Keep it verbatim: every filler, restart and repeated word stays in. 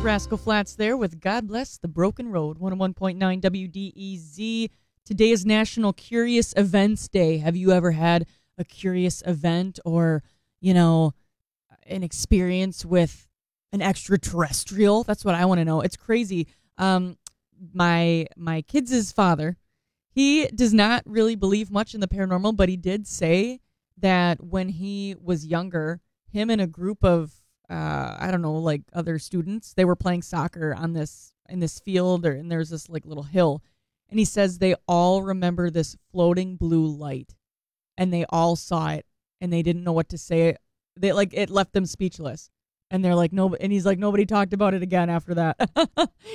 Rascal Flatts there with God Bless the Broken Road, one oh one point nine W D E Z. Today is National Curious Events Day. Have you ever had a curious event or, you know, an experience with an extraterrestrial? That's what I want to know. It's crazy. Um, my my kids' father, he does not really believe much in the paranormal, but he did say that when he was younger, him and a group of Uh, I don't know, like other students, they were playing soccer on this in this field, or and there's this like little hill, and he says they all remember this floating blue light, and they all saw it, and they didn't know what to say. They like it left them speechless, and they're like no, and he's like nobody talked about it again after that.